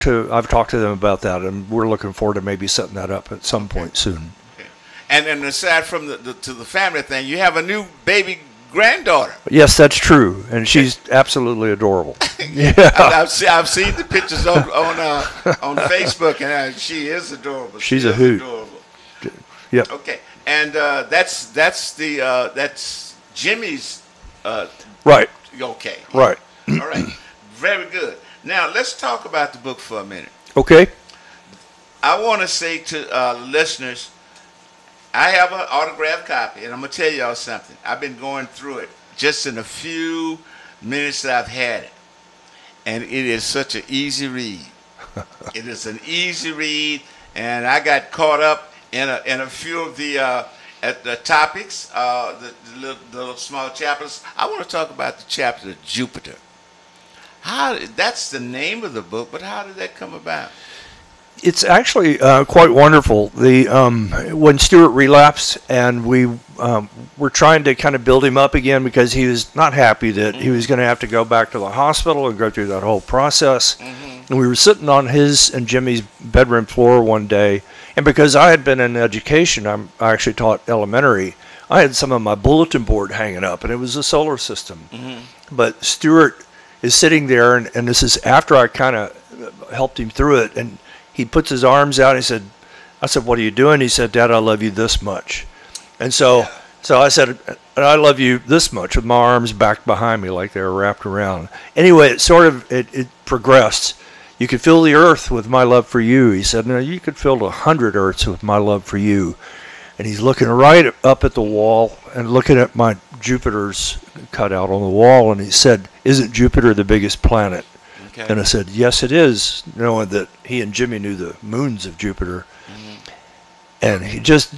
I've talked to them about that, and we're looking forward to maybe setting that up at some point soon. Okay. And aside from to the family thing, you have a new baby granddaughter. Yes, that's true, and she's absolutely adorable. Yeah, I've seen the pictures on Facebook, and she is adorable. She's a hoot. Adorable. Yep. Okay, and that's Jimmy's. Right. Okay. Right. All right. Very good. Now let's talk about the book for a minute. Okay. I want to say to listeners, I have an autographed copy, and I'm gonna tell y'all something. I've been going through it just in a few minutes that I've had it, and it is such an easy read. It is an easy read, and I got caught up in a few of the topics, the little small chapters. I want to talk about the chapter Jupiter. That's the name of the book, but how did that come about? It's actually quite wonderful. When Stuart relapsed, and we were trying to kind of build him up again because he was not happy that he was going to have to go back to the hospital and go through that whole process. And we were sitting on his and Jimmy's bedroom floor one day, and because I had been in education, I actually taught elementary. I had some of my bulletin board hanging up, and it was a solar system. But Stuart is sitting there, and this is after I kind of helped him through it, and he puts his arms out. And I said, "What are you doing?" He said, "Dad, I love you this much." And so I said, "I love you this much," with my arms back behind me like they were wrapped around. Anyway, it progressed. "You could fill the earth with my love for you." He said, "No, you could fill 100 earths with my love for you." And he's looking right up at the wall and looking at my Jupiter's cut out on the wall, and he said, "Isn't Jupiter the biggest planet?" Okay. And I said, "Yes, it is," knowing that he and Jimmy knew the moons of Jupiter. And he just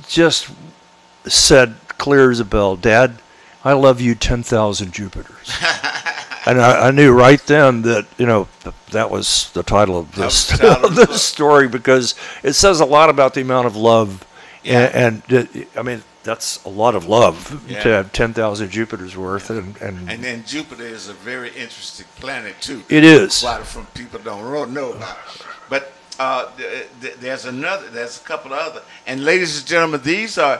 said, clear as a bell, "Dad, I love you 10,000 Jupiters." And I knew right then that that was the title of this story, because it says a lot about the amount of love. Yeah. And I mean, that's a lot of love to have 10,000 Jupiters worth. And then Jupiter is a very interesting planet, too. It is. A lot of people don't know about it. But there's a couple other. And ladies and gentlemen, these are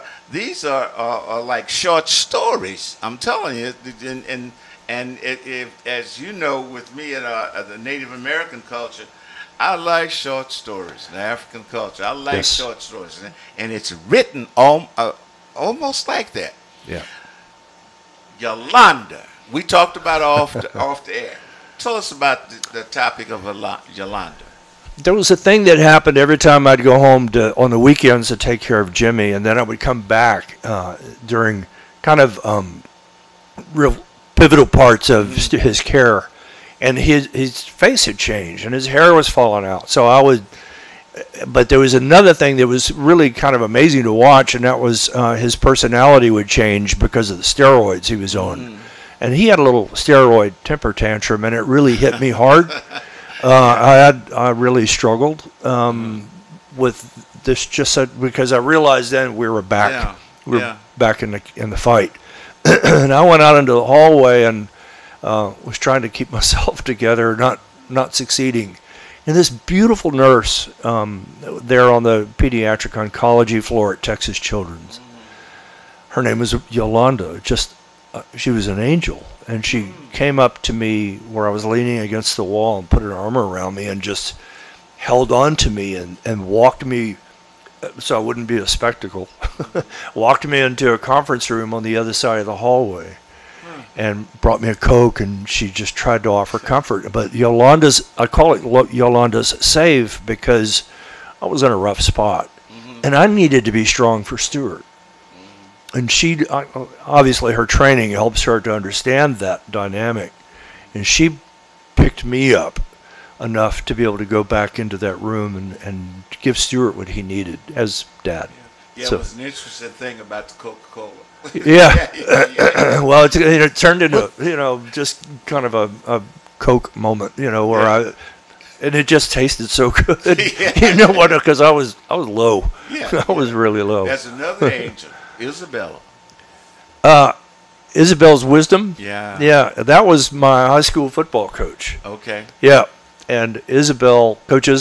like short stories. I'm telling you. And if, as you know, with me in the Native American culture, I like short stories. In the African culture, I like short stories, and it's written almost like that. Yeah. Yolanda, we talked about off the air. Tell us about the topic of Yolanda. There was a thing that happened every time I'd go home on the weekends to take care of Jimmy, and then I would come back during kind of real pivotal parts of his care. And his face had changed, and his hair was falling out. But there was another thing that was really kind of amazing to watch, and that was his personality would change because of the steroids he was on. And he had a little steroid temper tantrum, and it really hit me hard. I really struggled with this, because I realized then we were back. Yeah. We were back in the fight. And I went out into the hallway and was trying to keep myself together, not succeeding. And this beautiful nurse there on the pediatric oncology floor at Texas Children's, her name was Yolanda. She was an angel, and she came up to me where I was leaning against the wall and put her arm around me and just held on to me and walked me, so I wouldn't be a spectacle, walked me into a conference room on the other side of the hallway. And brought me a Coke, and she just tried to offer comfort. But I call it Yolanda's save, because I was in a rough spot, and I needed to be strong for Stuart. And obviously her training helps her to understand that dynamic, and she picked me up enough to be able to go back into that room and give Stuart what he needed as Dad. Yeah, it was an interesting thing about the Coca-Cola. Yeah. Well, it turned into just kind of a Coke moment, where and it just tasted so good. You know what? Because I was low. Yeah. I was really low. There's another angel, Isabella. Isabel's Wisdom. Yeah. Yeah, that was my high school football coach. Okay. Yeah. and Isabel, Coach